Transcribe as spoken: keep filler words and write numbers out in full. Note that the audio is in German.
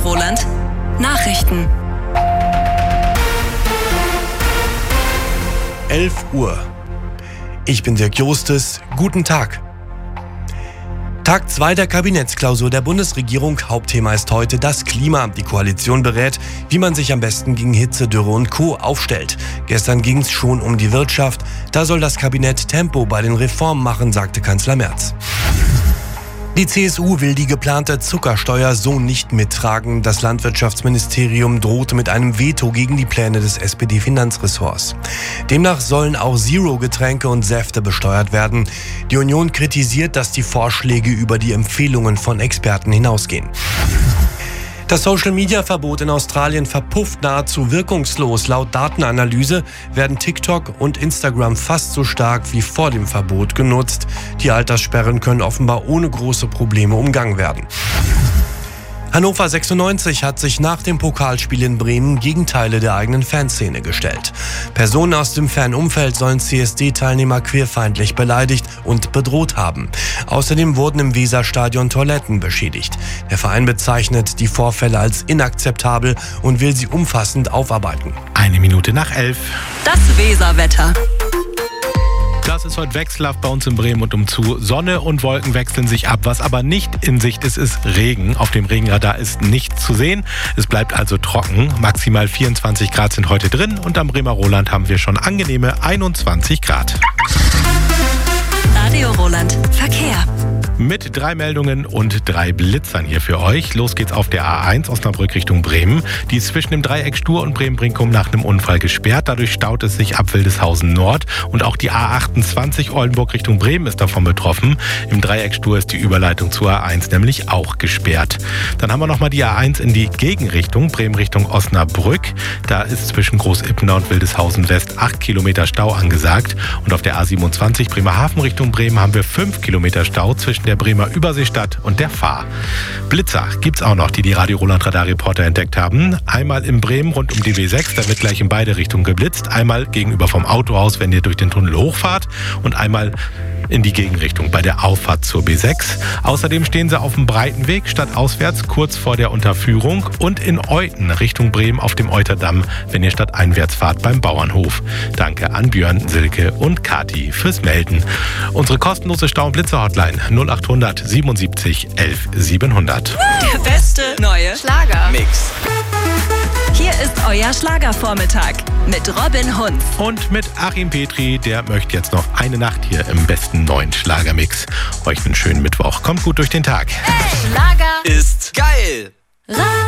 Roland. Nachrichten. elf Uhr. Ich bin Dirk Jostes. Guten Tag. Tag zwei der Kabinettsklausur der Bundesregierung. Hauptthema ist heute das Klima. Die Koalition berät, wie man sich am besten gegen Hitze, Dürre und Co. aufstellt. Gestern ging es schon um die Wirtschaft. Da soll das Kabinett Tempo bei den Reformen machen, sagte Kanzler Merz. Die C S U will die geplante Zuckersteuer so nicht mittragen. Das Landwirtschaftsministerium drohte mit einem Veto gegen die Pläne des S P D-Finanzressorts. Demnach sollen auch Zero-Getränke und Säfte besteuert werden. Die Union kritisiert, dass die Vorschläge über die Empfehlungen von Experten hinausgehen. Das Social-Media-Verbot in Australien verpufft nahezu wirkungslos. Laut Datenanalyse werden TikTok und Instagram fast so stark wie vor dem Verbot genutzt. Die Alterssperren können offenbar ohne große Probleme umgangen werden. Hannover sechsundneunzig hat sich nach dem Pokalspiel in Bremen gegen Teile der eigenen Fanszene gestellt. Personen aus dem Fanumfeld sollen C S D-Teilnehmer queerfeindlich beleidigt und bedroht haben. Außerdem wurden im Weserstadion Toiletten beschädigt. Der Verein bezeichnet die Vorfälle als inakzeptabel und will sie umfassend aufarbeiten. Eine Minute nach elf. Das Weserwetter. Das ist heute wechselhaft bei uns in Bremen und umzu. Sonne und Wolken wechseln sich ab. Was aber nicht in Sicht ist, ist Regen. Auf dem Regenradar ist nichts zu sehen. Es bleibt also trocken. Maximal vierundzwanzig Grad sind heute drin und am Bremer Roland haben wir schon angenehme einundzwanzig Grad. Radio Roland. Verkehr. Mit drei Meldungen und drei Blitzern hier für euch. Los geht's auf der A eins Osnabrück Richtung Bremen. Die ist zwischen dem Dreieck Stur und Bremen-Brinkum nach einem Unfall gesperrt. Dadurch staut es sich ab Wildeshausen Nord. Und auch die A achtundzwanzig Oldenburg Richtung Bremen ist davon betroffen. Im Dreieck Stur ist die Überleitung zur A eins nämlich auch gesperrt. Dann haben wir nochmal die A eins in die Gegenrichtung, Bremen Richtung Osnabrück. Da ist zwischen Groß-Ippener und Wildeshausen West acht Kilometer Stau angesagt. Und auf der A siebenundzwanzig Bremerhaven Richtung Bremen haben wir fünf Kilometer Stau zwischen der Bremer Überseestadt und der Fahr. Blitzer gibt's auch noch, die die Radio Roland Radar Reporter entdeckt haben. Einmal in Bremen rund um die B sechs, da wird gleich in beide Richtungen geblitzt. Einmal gegenüber vom Autohaus, wenn ihr durch den Tunnel hochfahrt, und einmal in die Gegenrichtung bei der Auffahrt zur B sechs. Außerdem stehen sie auf dem Breitenweg stadtauswärts kurz vor der Unterführung und in Euthen Richtung Bremen auf dem Euterdamm, wenn ihr stadteinwärts fahrt beim Bauernhof. Danke an Björn, Silke und Kati fürs Melden. Unsere kostenlose Stau- und Blitzer-Hotline null acht hundert siebenundsiebzig elf siebenhundert. Der beste neue Schlager-Mix. Hier ist euer Schlagervormittag mit Robin Hunz. Und mit Achim Petri, der möchte jetzt noch eine Nacht hier im besten neuen Schlagermix. Euch einen schönen Mittwoch. Kommt gut durch den Tag. Hey, Schlager Ist geil.